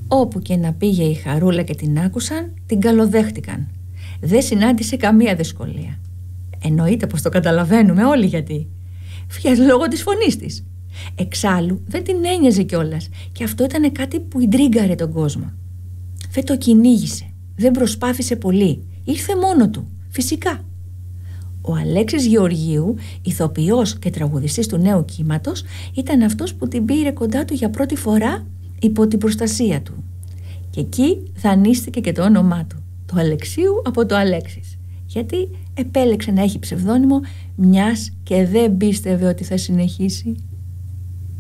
Όπου και να πήγε η Χαρούλα και την άκουσαν, την καλοδέχτηκαν. Δεν καμία δυσκολία. Εννοείται πως το καταλαβαίνουμε όλοι γιατί. Λόγω της φωνής της. Εξάλλου δεν την ένοιαζε κιόλας, και αυτό ήταν κάτι που ιντρίγκαρε τον κόσμο. Δεν το κυνήγησε, δεν προσπάθησε πολύ, ήρθε μόνο του, φυσικά. Ο Αλέξης Γεωργίου, ηθοποιός και τραγουδιστής του νέου κύματος, ήταν αυτός που την πήρε κοντά του για πρώτη φορά υπό την προστασία του. Και εκεί δανείστηκε και το όνομά του, το Αλεξίου από το Αλέξης, γιατί επέλεξε να έχει ψευδόνυμο, μιας και δεν πίστευε ότι θα συνεχίσει.